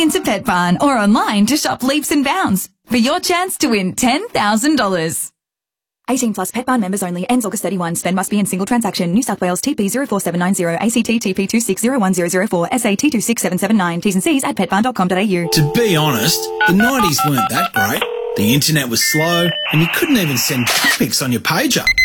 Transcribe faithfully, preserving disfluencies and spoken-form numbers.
into Pet Barn or online to shop Leaps and Bounds for your chance to win ten thousand dollars. eighteen plus Pet Barn members only. Ends August thirty-first. Spend must be in single transaction. New South Wales T P zero four seven nine zero, A C T T P two six zero one zero zero four, S A T two six seven seven nine. T's and C's at pet barn dot com dot a u. To be honest, the nineties weren't that great. The internet was slow and you couldn't even send pics on your pager.